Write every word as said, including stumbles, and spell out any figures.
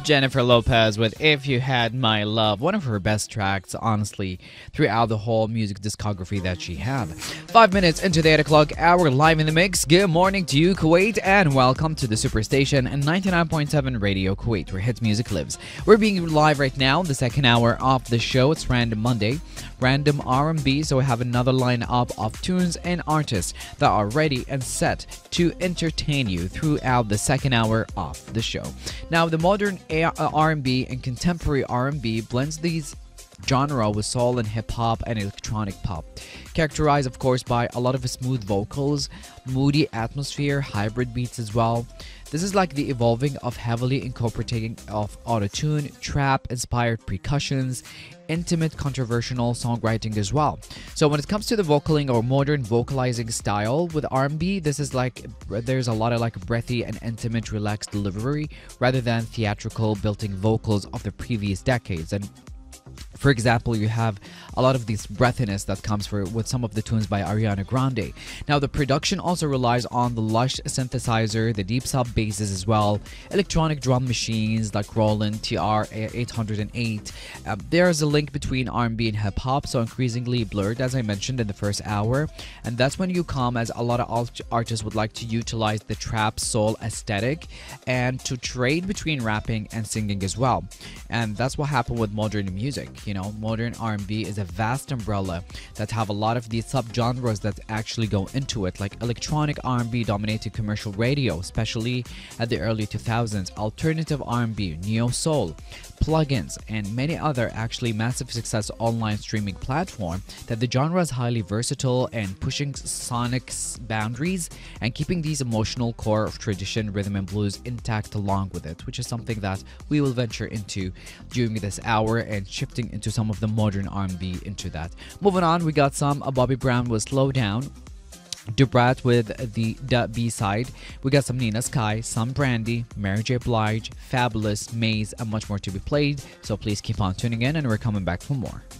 Jennifer Lopez with If You Had My Love, one of her best tracks, honestly, throughout the whole music discography that she had. Five minutes into the eight o'clock hour, live in the mix. Good morning to you, Kuwait, and welcome to the Superstation and ninety-nine point seven Radio Kuwait, where hits music lives. We're being live right now, the second hour of the show. It's Random Monday, Random R and B, so we have another lineup of tunes and artists that are ready and set to entertain you throughout the second hour of the show. Now, the modern R and B and contemporary R and B blends these genre with soul and hip-hop and electronic pop, characterized of course by a lot of smooth vocals, moody atmosphere, hybrid beats as well. This is like the evolving of heavily incorporating of auto-tune, trap-inspired percussions, intimate controversial songwriting as well. So when it comes to the vocaling or modern vocalizing style with R and B, this is like there's a lot of like breathy and intimate relaxed delivery rather than theatrical built-in vocals of the previous decades. And for example, you have a lot of this breathiness that comes for, with some of the tunes by Ariana Grande. Now, the production also relies on the lush synthesizer, the deep sub basses as well, electronic drum machines like Roland T R eight oh eight. Uh, there's a link between R and B and hip hop, so increasingly blurred, as I mentioned in the first hour. And that's when you come, as a lot of alt- artists would like to utilize the trap soul aesthetic and to trade between rapping and singing as well. And that's what happened with modern music. You know, modern R and B is a vast umbrella that have a lot of these subgenres that actually go into it, like electronic R and B dominated commercial radio, especially at the early two thousands, alternative R and B, neo soul, plugins, and many other actually massive success online streaming platform that the genre is highly versatile and pushing sonic boundaries and keeping these emotional core of tradition, rhythm and blues intact along with it, which is something that we will venture into during this hour and shifting into some of the modern R and B into that. Moving on, we got some uh, Bobby Brown with Slow Down, Dubrat with the, the B-side. We got some Nina Sky, some Brandy, Mary J. Blige, Fabulous, Maze, and much more to be played. So please keep on tuning in and we're coming back for more.